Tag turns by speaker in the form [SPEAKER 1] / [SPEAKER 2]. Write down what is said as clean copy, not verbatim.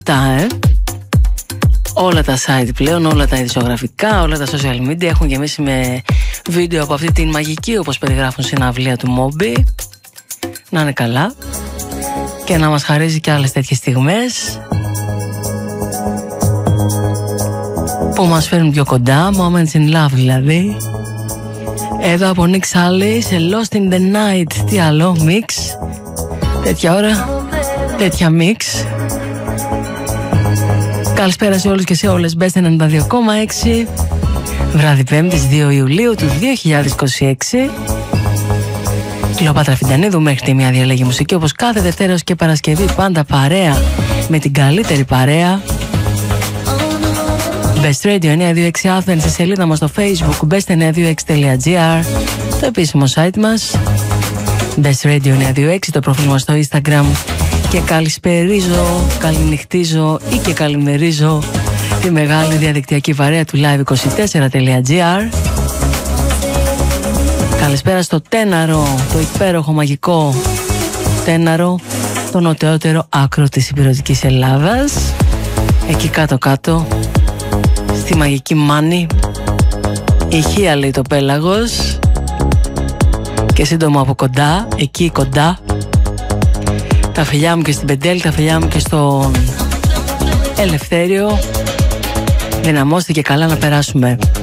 [SPEAKER 1] Όλα τα site πλέον, όλα τα ειδησιογραφικά, όλα τα social media έχουν γεμίσει με βίντεο από αυτή την μαγική, όπως περιγράφουν, συναυλία του Moby. Να είναι καλά και να μας χαρίζει και άλλες τέτοιες στιγμές που μας φέρνουν πιο κοντά. Moments in Love δηλαδή. Εδώ από Nick Sally σε Lost in the Night. Τι άλλο, mix. Τέτοια ώρα, τέτοια mix. Καλησπέρα σε όλους και σε όλες. Best 92,6. Βράδυ Πέμπτης 2 Ιουλίου του 2026. Κλεοπάτρα Φιντανίδου μέχρι τη μία διαλέγει μουσική, όπως κάθε Δευτέρα και Παρασκευή, πάντα παρέα με την καλύτερη παρέα. Best Radio 926 Athens, στη σελίδα μας στο Facebook best926.gr, το επίσημο site μας Best Radio 926, το προφίλ μας στο Instagram. Και καλησπερίζω, καληνυχτίζω ή και καλημερίζω τη μεγάλη διαδικτυακή παρέα του live24.gr. Καλησπέρα στο Τέναρο, το υπέροχο μαγικό Τέναρο, το νοτιότερο άκρο της υπηρετικής Ελλάδας. Εκεί κάτω-κάτω, στη μαγική Μάνη, ηχεία λέει το πέλαγος. Και σύντομα από κοντά, εκεί κοντά, τα φιλιά μου και στην Πεντέλη, τα φιλιά μου και στο Ελευθέριο. Δυναμώστε και καλά να περάσουμε.